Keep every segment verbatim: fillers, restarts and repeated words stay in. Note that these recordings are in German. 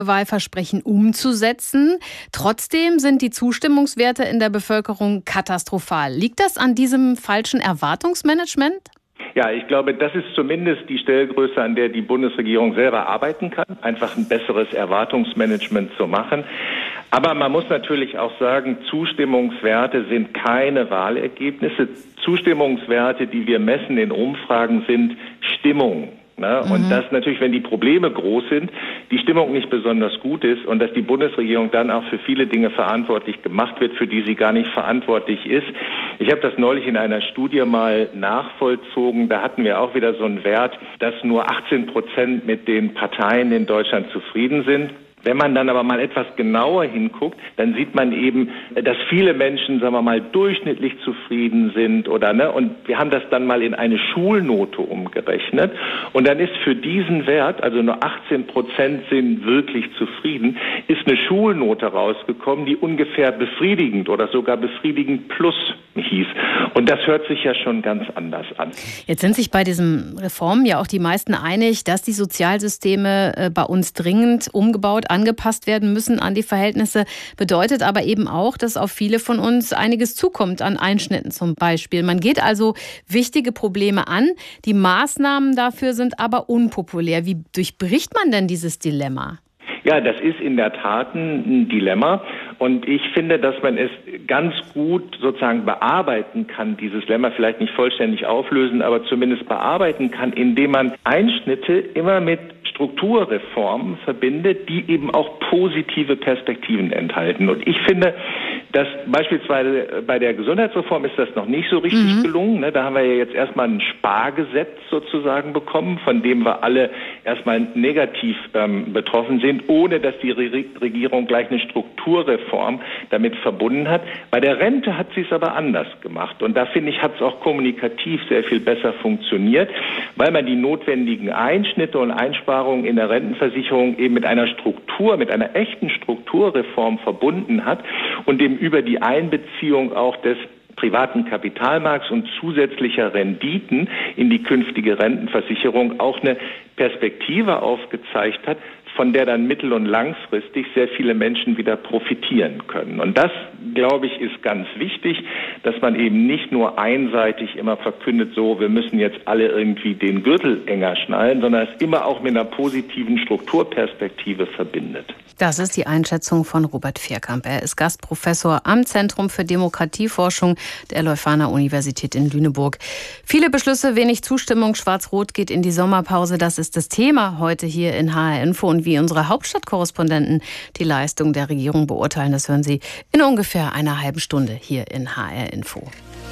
Wahlversprechen umzusetzen. Trotzdem sind die Zustimmungswerte in der Bevölkerung katastrophal. Liegt das an diesem falschen Erwartungsmanagement? Ja, ich glaube, das ist zumindest die Stellgröße, an der die Bundesregierung selber arbeiten kann, einfach ein besseres Erwartungsmanagement zu machen. Aber man muss natürlich auch sagen, Zustimmungswerte sind keine Wahlergebnisse. Zustimmungswerte, die wir messen in Umfragen, sind Stimmung. Ne? Und mhm. dass natürlich, wenn die Probleme groß sind, die Stimmung nicht besonders gut ist und dass die Bundesregierung dann auch für viele Dinge verantwortlich gemacht wird, für die sie gar nicht verantwortlich ist. Ich habe das neulich in einer Studie mal nachvollzogen. Da hatten wir auch wieder so einen Wert, dass nur achtzehn Prozent mit den Parteien in Deutschland zufrieden sind. Wenn man dann aber mal etwas genauer hinguckt, dann sieht man eben, dass viele Menschen, sagen wir mal, durchschnittlich zufrieden sind oder ne. Und wir haben das dann mal in eine Schulnote umgerechnet. Und dann ist für diesen Wert, also nur achtzehn Prozent sind wirklich zufrieden, ist eine Schulnote rausgekommen, die ungefähr befriedigend oder sogar befriedigend plus hieß. Und das hört sich ja schon ganz anders an. Jetzt sind sich bei diesen Reformen ja auch die meisten einig, dass die Sozialsysteme bei uns dringend umgebaut, angepasst werden müssen an die Verhältnisse. Bedeutet aber eben auch, dass auf viele von uns einiges zukommt an Einschnitten zum Beispiel. Man geht also wichtige Probleme an. Die Maßnahmen dafür sind aber unpopulär. Wie durchbricht man denn dieses Dilemma? Ja, das ist in der Tat ein Dilemma. Und ich finde, dass man es ganz gut sozusagen bearbeiten kann, dieses Dilemma vielleicht nicht vollständig auflösen, aber zumindest bearbeiten kann, indem man Einschnitte immer mit Strukturreformen verbindet, die eben auch positive Perspektiven enthalten. Und ich finde, dass beispielsweise bei der Gesundheitsreform ist das noch nicht so richtig mhm. gelungen. Da haben wir ja jetzt erstmal ein Spargesetz sozusagen bekommen, von dem wir alle erstmal negativ ähm, betroffen sind, ohne dass die Re- Regierung gleich eine Strukturreform damit verbunden hat. Bei der Rente hat sie es aber anders gemacht. Und da finde ich, hat es auch kommunikativ sehr viel besser funktioniert, weil man die notwendigen Einschnitte und Einsparungen in der Rentenversicherung eben mit einer Struktur, mit einer echten Strukturreform verbunden hat und dem über die Einbeziehung auch des privaten Kapitalmarkts und zusätzlicher Renditen in die künftige Rentenversicherung auch eine Perspektive aufgezeigt hat, von der dann mittel- und langfristig sehr viele Menschen wieder profitieren können. Und das, glaube ich, ist ganz wichtig, dass man eben nicht nur einseitig immer verkündet, so, wir müssen jetzt alle irgendwie den Gürtel enger schnallen, sondern es immer auch mit einer positiven Strukturperspektive verbindet. Das ist die Einschätzung von Robert Vierkamp. Er ist Gastprofessor am Zentrum für Demokratieforschung der Leuphana-Universität in Lüneburg. Viele Beschlüsse, wenig Zustimmung. Schwarz-Rot geht in die Sommerpause. Das ist das Thema heute hier in H R Info. Und wie unsere Hauptstadtkorrespondenten die Leistung der Regierung beurteilen, das hören Sie in ungefähr einer halben Stunde hier in H R Info.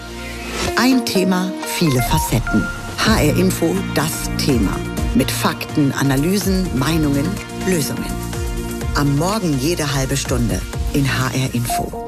Ein Thema, viele Facetten. H R Info, das Thema. Mit Fakten, Analysen, Meinungen, Lösungen. Am Morgen jede halbe Stunde in H R Info.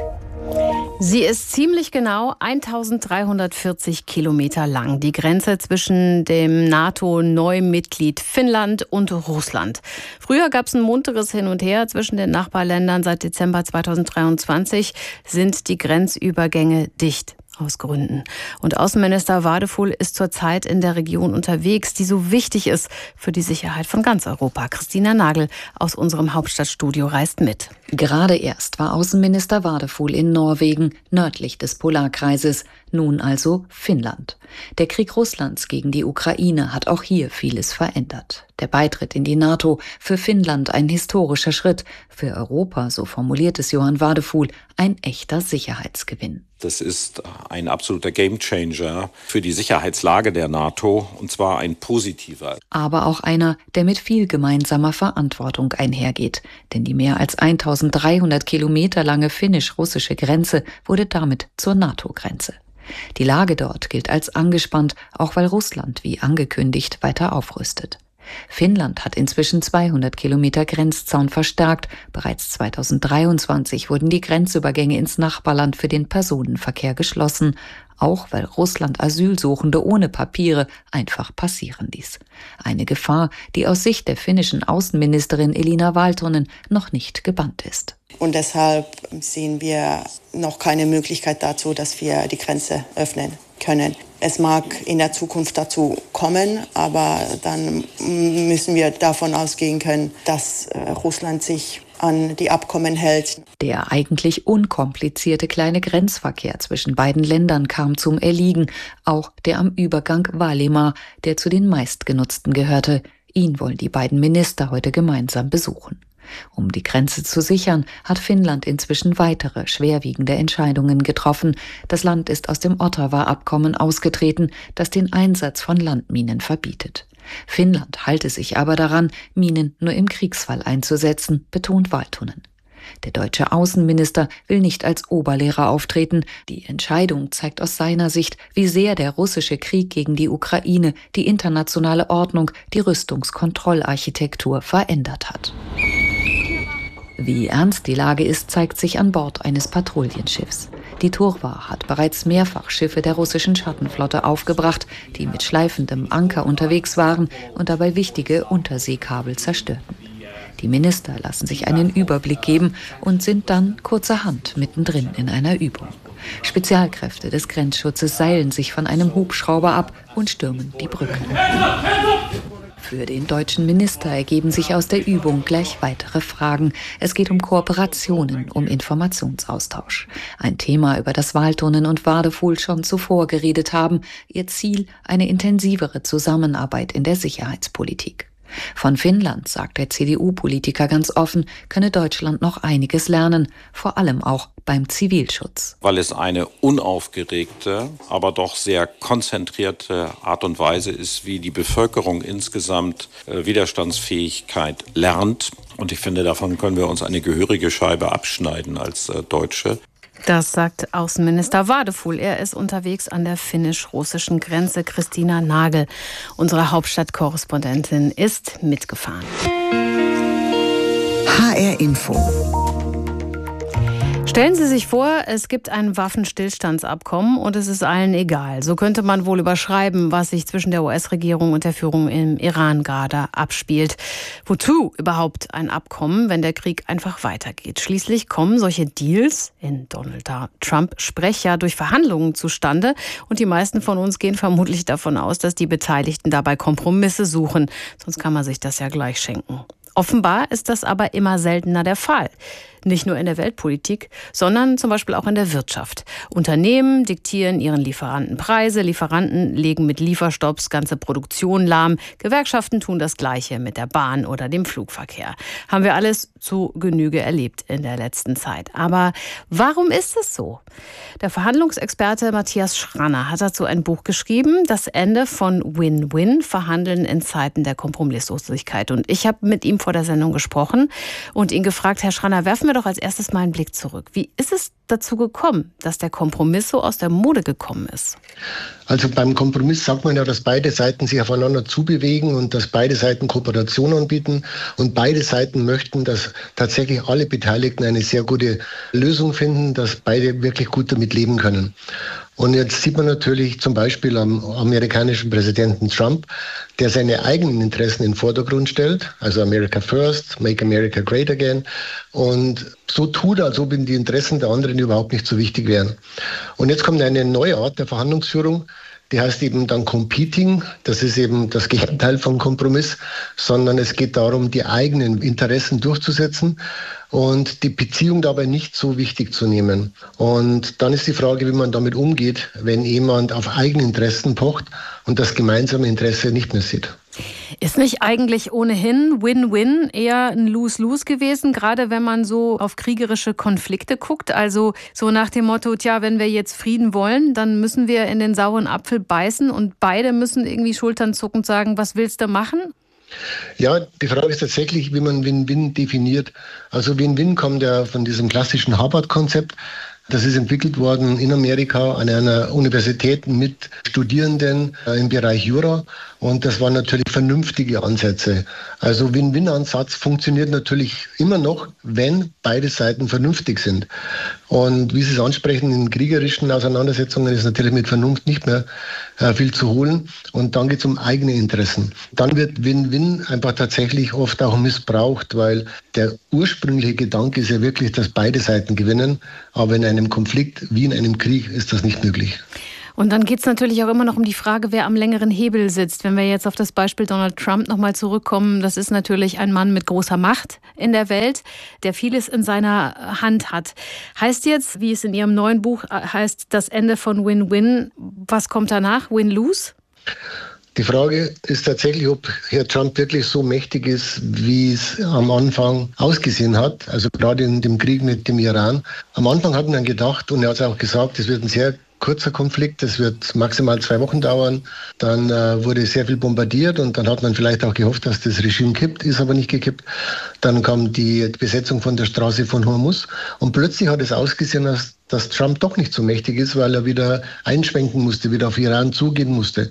Sie ist ziemlich genau eintausenddreihundertvierzig Kilometer lang. Die Grenze zwischen dem NATO-Neumitglied Finnland und Russland. Früher gab es ein munteres Hin und Her zwischen den Nachbarländern. Seit Dezember zweitausenddreiundzwanzig sind die Grenzübergänge dicht. Aus Gründen. Und Außenminister Wadefuhl ist zurzeit in der Region unterwegs, die so wichtig ist für die Sicherheit von ganz Europa. Christina Nagel aus unserem Hauptstadtstudio reist mit. Gerade erst war Außenminister Wadefuhl in Norwegen, nördlich des Polarkreises, nun also Finnland. Der Krieg Russlands gegen die Ukraine hat auch hier vieles verändert. Der Beitritt in die NATO, für Finnland ein historischer Schritt, für Europa, so formuliert es Johann Wadefuhl, ein echter Sicherheitsgewinn. Das ist ein absoluter Gamechanger für die Sicherheitslage der NATO, und zwar ein positiver. Aber auch einer, der mit viel gemeinsamer Verantwortung einhergeht. Denn die mehr als eintausenddreihundert Kilometer lange finnisch-russische Grenze wurde damit zur NATO-Grenze. Die Lage dort gilt als angespannt, auch weil Russland, wie angekündigt, weiter aufrüstet. Finnland hat inzwischen zweihundert Kilometer Grenzzaun verstärkt. Bereits zweitausenddreiundzwanzig wurden die Grenzübergänge ins Nachbarland für den Personenverkehr geschlossen, auch weil Russland Asylsuchende ohne Papiere einfach passieren ließ. Eine Gefahr, die aus Sicht der finnischen Außenministerin Elina Valtonen noch nicht gebannt ist. Und deshalb sehen wir noch keine Möglichkeit dazu, dass wir die Grenze öffnen können. Es mag in der Zukunft dazu kommen, aber dann müssen wir davon ausgehen können, dass Russland sich an die Abkommen hält. Der eigentlich unkomplizierte kleine Grenzverkehr zwischen beiden Ländern kam zum Erliegen, auch der am Übergang Vaalimaa, der zu den meistgenutzten gehörte. Ihn wollen die beiden Minister heute gemeinsam besuchen. Um die Grenze zu sichern, hat Finnland inzwischen weitere schwerwiegende Entscheidungen getroffen. Das Land ist aus dem Ottawa-Abkommen ausgetreten, das den Einsatz von Landminen verbietet. Finnland halte sich aber daran, Minen nur im Kriegsfall einzusetzen, betont Valtonen. Der deutsche Außenminister will nicht als Oberlehrer auftreten. Die Entscheidung zeigt aus seiner Sicht, wie sehr der russische Krieg gegen die Ukraine die internationale Ordnung, die Rüstungskontrollarchitektur verändert hat. Wie ernst die Lage ist, zeigt sich an Bord eines Patrouillenschiffs. Die Turwa hat bereits mehrfach Schiffe der russischen Schattenflotte aufgebracht, die mit schleifendem Anker unterwegs waren und dabei wichtige Unterseekabel zerstörten. Die Minister lassen sich einen Überblick geben und sind dann kurzerhand mittendrin in einer Übung. Spezialkräfte des Grenzschutzes seilen sich von einem Hubschrauber ab und stürmen die Brücke. Für den deutschen Minister ergeben sich aus der Übung gleich weitere Fragen. Es geht um Kooperationen, um Informationsaustausch. Ein Thema, über das Valtonen und Wadefuhl schon zuvor geredet haben. Ihr Ziel, eine intensivere Zusammenarbeit in der Sicherheitspolitik. Von Finnland, sagt der C D U-Politiker ganz offen, könne Deutschland noch einiges lernen, vor allem auch beim Zivilschutz. Weil es eine unaufgeregte, aber doch sehr konzentrierte Art und Weise ist, wie die Bevölkerung insgesamt äh, Widerstandsfähigkeit lernt. Und ich finde, davon können wir uns eine gehörige Scheibe abschneiden als äh, Deutsche. Das sagt Außenminister Wadefuhl. Er ist unterwegs an der finnisch-russischen Grenze. Christina Nagel, unsere Hauptstadtkorrespondentin, ist mitgefahren. H R Info. Stellen Sie sich vor, es gibt ein Waffenstillstandsabkommen und es ist allen egal. So könnte man wohl überschreiben, was sich zwischen der U S-Regierung und der Führung im Iran gerade abspielt. Wozu überhaupt ein Abkommen, wenn der Krieg einfach weitergeht? Schließlich kommen solche Deals in Donald Trump Sprech ja durch Verhandlungen zustande. Und die meisten von uns gehen vermutlich davon aus, dass die Beteiligten dabei Kompromisse suchen. Sonst kann man sich das ja gleich schenken. Offenbar ist das aber immer seltener der Fall. Nicht nur in der Weltpolitik, sondern zum Beispiel auch in der Wirtschaft. Unternehmen diktieren ihren Lieferanten Preise, Lieferanten legen mit Lieferstopps ganze Produktion lahm, Gewerkschaften tun das Gleiche mit der Bahn oder dem Flugverkehr. Haben wir alles zu Genüge erlebt in der letzten Zeit. Aber warum ist es so? Der Verhandlungsexperte Matthias Schranner hat dazu ein Buch geschrieben, Das Ende von Win-Win, Verhandeln in Zeiten der Kompromisslosigkeit. Und ich habe mit ihm vor der Sendung gesprochen und ihn gefragt, Herr Schranner, werfen wir doch als erstes mal einen Blick zurück. Wie ist es dazu gekommen, dass der Kompromiss so aus der Mode gekommen ist? Also beim Kompromiss sagt man ja, dass beide Seiten sich aufeinander zubewegen und dass beide Seiten Kooperation anbieten und beide Seiten möchten, dass tatsächlich alle Beteiligten eine sehr gute Lösung finden, dass beide wirklich gut damit leben können. Und jetzt sieht man natürlich zum Beispiel am amerikanischen Präsidenten Trump, der seine eigenen Interessen in den Vordergrund stellt, also America First, Make America Great Again, und so tut, als ob ihm die Interessen der anderen überhaupt nicht so wichtig wären. Und jetzt kommt eine neue Art der Verhandlungsführung, die heißt eben dann Competing. Das ist eben das Gegenteil von Kompromiss, sondern es geht darum, die eigenen Interessen durchzusetzen und die Beziehung dabei nicht so wichtig zu nehmen. Und dann ist die Frage, wie man damit umgeht, wenn jemand auf eigene Interessen pocht und das gemeinsame Interesse nicht mehr sieht. Ist nicht eigentlich ohnehin Win-Win eher ein Lose-Lose gewesen, gerade wenn man so auf kriegerische Konflikte guckt? Also so nach dem Motto, tja, wenn wir jetzt Frieden wollen, dann müssen wir in den sauren Apfel beißen und beide müssen irgendwie schulternzuckend sagen, was willst du machen? Ja, die Frage ist tatsächlich, wie man Win-Win definiert. Also Win-Win kommt ja von diesem klassischen Harvard-Konzept. Das ist entwickelt worden in Amerika an einer Universität mit Studierenden im Bereich Jura. Und das waren natürlich vernünftige Ansätze. Also Win-Win-Ansatz funktioniert natürlich immer noch, wenn beide Seiten vernünftig sind. Und wie Sie es ansprechen, in kriegerischen Auseinandersetzungen ist natürlich mit Vernunft nicht mehr äh, viel zu holen. Und dann geht es um eigene Interessen. Dann wird Win-Win einfach tatsächlich oft auch missbraucht, weil der ursprüngliche Gedanke ist ja wirklich, dass beide Seiten gewinnen. Aber in einem Konflikt wie in einem Krieg ist das nicht möglich. Und dann geht es natürlich auch immer noch um die Frage, wer am längeren Hebel sitzt. Wenn wir jetzt auf das Beispiel Donald Trump nochmal zurückkommen, das ist natürlich ein Mann mit großer Macht in der Welt, der vieles in seiner Hand hat. Heißt jetzt, wie es in Ihrem neuen Buch heißt, das Ende von Win-Win. Was kommt danach? Win-Lose? Die Frage ist tatsächlich, ob Herr Trump wirklich so mächtig ist, wie es am Anfang ausgesehen hat. Also gerade in dem Krieg mit dem Iran. Am Anfang hat man gedacht, und er hat es auch gesagt, es wird ein sehr kurzer Konflikt, das wird maximal zwei Wochen dauern. Dann äh, wurde sehr viel bombardiert und dann hat man vielleicht auch gehofft, dass das Regime kippt, ist aber nicht gekippt. Dann kam die Besetzung von der Straße von Hormuz und plötzlich hat es ausgesehen, dass, dass Trump doch nicht so mächtig ist, weil er wieder einschwenken musste, wieder auf Iran zugehen musste.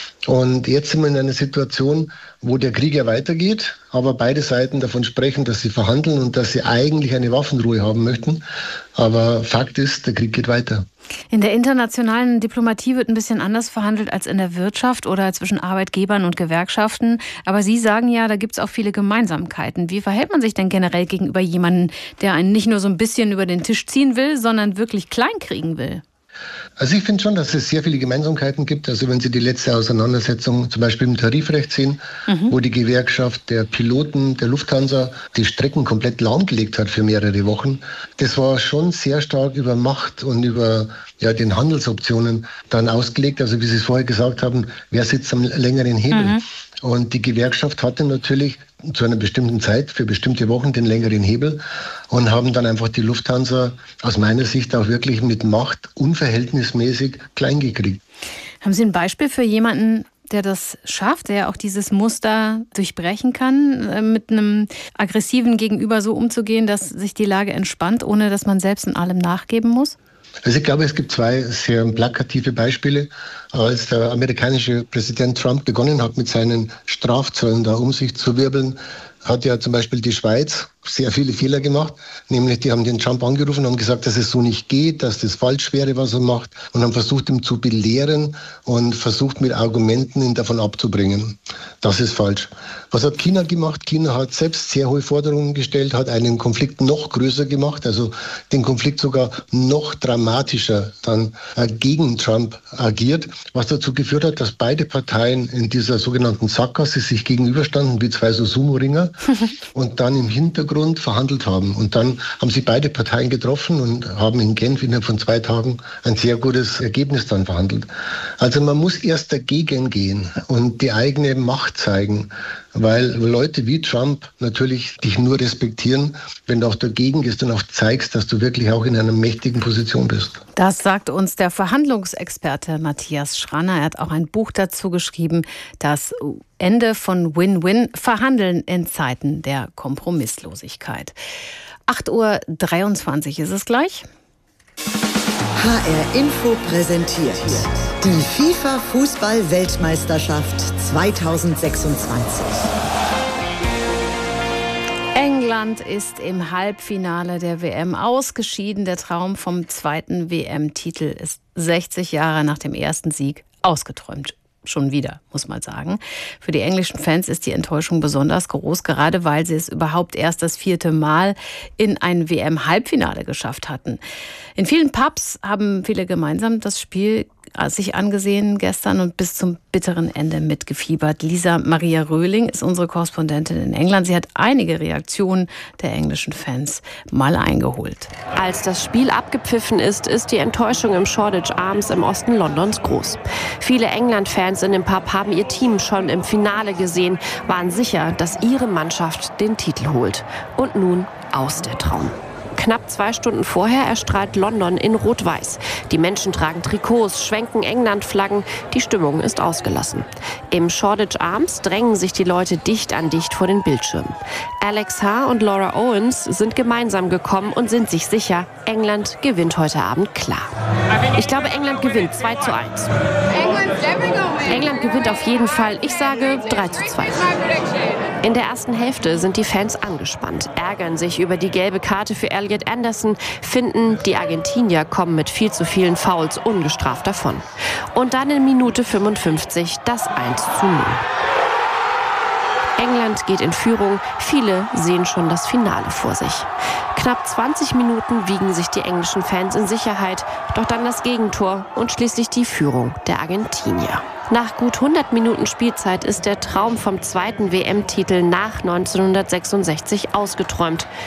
Und jetzt sind wir in einer Situation, wo der Krieg ja weitergeht, aber beide Seiten davon sprechen, dass sie verhandeln und dass sie eigentlich eine Waffenruhe haben möchten. Aber Fakt ist, der Krieg geht weiter. In der internationalen Diplomatie wird ein bisschen anders verhandelt als in der Wirtschaft oder zwischen Arbeitgebern und Gewerkschaften. Aber Sie sagen ja, da gibt es auch viele Gemeinsamkeiten. Wie verhält man sich denn generell gegenüber jemandem, der einen nicht nur so ein bisschen über den Tisch ziehen will, sondern wirklich kleinkriegen will? Also ich finde schon, dass es sehr viele Gemeinsamkeiten gibt. Also wenn Sie die letzte Auseinandersetzung zum Beispiel im Tarifrecht sehen, mhm. wo die Gewerkschaft der Piloten der Lufthansa die Strecken komplett lahmgelegt hat für mehrere Wochen, das war schon sehr stark über Macht und über ja, den Handelsoptionen dann ausgelegt. Also wie Sie es vorher gesagt haben, wer sitzt am längeren Hebel? Mhm. Und die Gewerkschaft hatte natürlich zu einer bestimmten Zeit, für bestimmte Wochen, den längeren Hebel und haben dann einfach die Lufthansa aus meiner Sicht auch wirklich mit Macht unverhältnismäßig klein gekriegt. Haben Sie ein Beispiel für jemanden, der das schafft, der auch dieses Muster durchbrechen kann, mit einem aggressiven Gegenüber so umzugehen, dass sich die Lage entspannt, ohne dass man selbst in allem nachgeben muss? Also ich glaube, es gibt zwei sehr plakative Beispiele. Als der amerikanische Präsident Trump begonnen hat, mit seinen Strafzöllen da um sich zu wirbeln, hat ja zum Beispiel die Schweiz sehr viele Fehler gemacht. Nämlich, die haben den Trump angerufen und haben gesagt, dass es so nicht geht, dass das falsch wäre, was er macht. Und haben versucht, ihn zu belehren und versucht, mit Argumenten ihn davon abzubringen. Das ist falsch. Was hat China gemacht? China hat selbst sehr hohe Forderungen gestellt, hat einen Konflikt noch größer gemacht, also den Konflikt sogar noch dramatischer dann äh, gegen Trump agiert, was dazu geführt hat, dass beide Parteien in dieser sogenannten Sackgasse sich gegenüberstanden, wie zwei so Sumo-Ringer, und dann im Hintergrund verhandelt haben. Und dann haben sie beide Parteien getroffen und haben in Genf innerhalb von zwei Tagen ein sehr gutes Ergebnis dann verhandelt. Also man muss erst dagegen gehen und die eigene Macht zeigen, weil Leute wie Trump natürlich dich nur respektieren, wenn du auch dagegen gehst und auch zeigst, dass du wirklich auch in einer mächtigen Position bist. Das sagt uns der Verhandlungsexperte Matthias Schranner. Er hat auch ein Buch dazu geschrieben, das Ende von Win-Win, Verhandeln in Zeiten der Kompromisslosigkeit. acht Uhr dreiundzwanzig ist es gleich. H R Info präsentiert die FIFA-Fußball-Weltmeisterschaft zweitausendsechsundzwanzig. England ist im Halbfinale der W M ausgeschieden. Der Traum vom zweiten W M-Titel ist sechzig Jahre nach dem ersten Sieg ausgeträumt. Schon wieder, muss man sagen. Für die englischen Fans ist die Enttäuschung besonders groß, gerade weil sie es überhaupt erst das vierte Mal in ein W M-Halbfinale geschafft hatten. In vielen Pubs haben viele gemeinsam das Spiel sich angesehen gestern und bis zum bitteren Ende mitgefiebert. Lisa Maria Röhling ist unsere Korrespondentin in England. Sie hat einige Reaktionen der englischen Fans mal eingeholt. Als das Spiel abgepfiffen ist, ist die Enttäuschung im Shoreditch Arms im Osten Londons groß. Viele England-Fans in dem Pub haben ihr Team schon im Finale gesehen, waren sicher, dass ihre Mannschaft den Titel holt. Und nun aus der Traum. Knapp zwei Stunden vorher erstrahlt London in Rot-Weiß. Die Menschen tragen Trikots, schwenken England-Flaggen. Die Stimmung ist ausgelassen. Im Shoreditch Arms drängen sich die Leute dicht an dicht vor den Bildschirmen. Alex H. und Laura Owens sind gemeinsam gekommen und sind sich sicher, England gewinnt heute Abend klar. Ich glaube, England gewinnt zwei zu eins. England gewinnt auf jeden Fall. Ich sage drei zu zwei. In der ersten Hälfte sind die Fans angespannt, ärgern sich über die gelbe Karte für Elliot Anderson, finden, die Argentinier kommen mit viel zu vielen Fouls ungestraft davon. Und dann in Minute fünfundfünfzig das eins zu null. England geht in Führung, viele sehen schon das Finale vor sich. Knapp zwanzig Minuten wiegen sich die englischen Fans in Sicherheit, doch dann das Gegentor und schließlich die Führung der Argentinier. Nach gut hundert Minuten Spielzeit ist der Traum vom zweiten W M-Titel nach neunzehnhundertsechsundsechzig ausgeträumt.